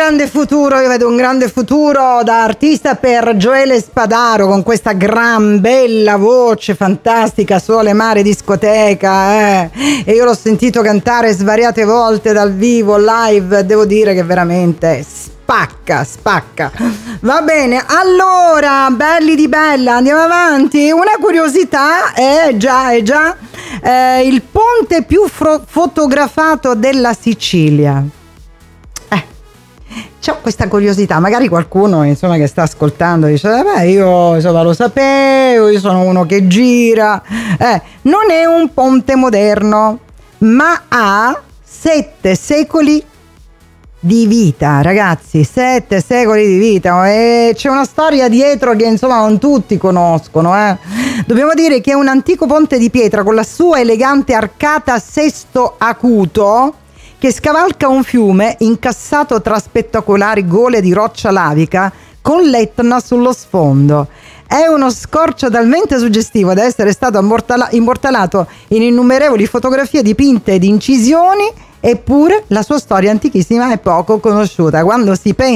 grande futuro, io vedo un grande futuro da artista per Gioele Spadaro, con questa gran bella voce fantastica, Sole, Mare, Discoteca, e io l'ho sentito cantare svariate volte dal vivo, live, devo dire che veramente spacca. Va bene, allora, belli di bella, andiamo avanti. Una curiosità è già il ponte più fotografato della Sicilia. C'ho questa curiosità, magari qualcuno insomma che sta ascoltando dice io insomma lo sapevo, io sono uno che gira. Non è un ponte moderno, ma ha 7 secoli di vita, ragazzi, 7 secoli di vita, e c'è una storia dietro che insomma non tutti conoscono. Dobbiamo dire che è un antico ponte di pietra con la sua elegante arcata a sesto acuto che scavalca un fiume incassato tra spettacolari gole di roccia lavica con l'Etna sullo sfondo. È uno scorcio talmente suggestivo da essere stato immortalato in innumerevoli fotografie dipinte ed incisioni, eppure la sua storia antichissima è poco conosciuta. Quando si pensa